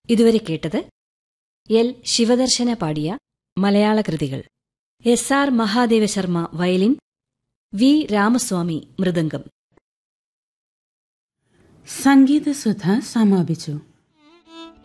ഇതുവരെ കേട്ടത് എൽ ശിവദർശന പാടിയ മലയാള കൃതികൾ. SR. Mahadeva Sharma violin, V. Ramaswamy mridangam. സംഗീതസുധ സമാപിച്ചു.